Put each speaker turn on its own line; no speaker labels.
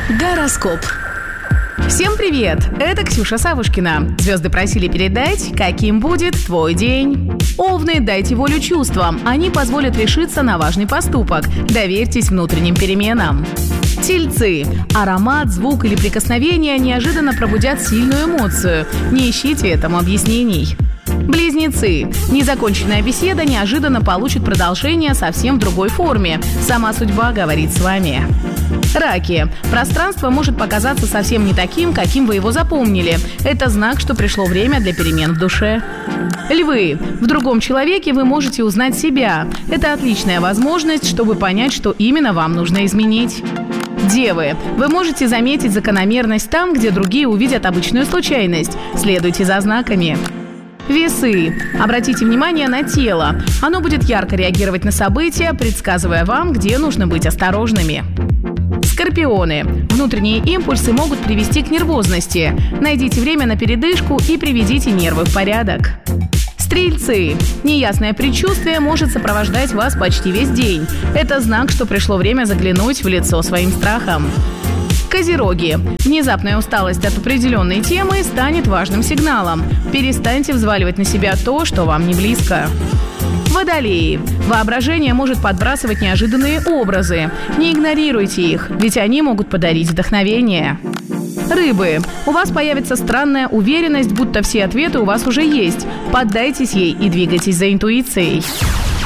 Гороскоп. Всем привет! Это Ксюша Савушкина. Звезды просили передать, каким будет твой день. Овны, дайте волю чувствам. Они позволят решиться на важный поступок. Доверьтесь внутренним переменам. Тельцы. Аромат, звук или прикосновение неожиданно пробудят сильную эмоцию. Не ищите этому объяснений. Близнецы. Незаконченная беседа неожиданно получит продолжение совсем в другой форме. Сама судьба говорит с вами. Раки. Пространство может показаться совсем не таким, каким вы его запомнили. Это знак, что пришло время для перемен в душе. Львы. В другом человеке вы можете узнать себя. Это отличная возможность, чтобы понять, что именно вам нужно изменить. Девы. Вы можете заметить закономерность там, где другие увидят обычную случайность. Следуйте за знаками. Весы. Обратите внимание на тело. Оно будет ярко реагировать на события, предсказывая вам, где нужно быть осторожными. Скорпионы. Внутренние импульсы могут привести к нервозности. Найдите время на передышку и приведите нервы в порядок. Стрельцы. Неясное предчувствие может сопровождать вас почти весь день. Это знак, что пришло время заглянуть в лицо своим страхам. Козероги. Внезапная усталость от определенной темы станет важным сигналом. Перестаньте взваливать на себя то, что вам не близко. Водолеи. Воображение может подбрасывать неожиданные образы. Не игнорируйте их, ведь они могут подарить вдохновение. Рыбы. У вас появится странная уверенность, будто все ответы у вас уже есть. Поддайтесь ей и двигайтесь за интуицией.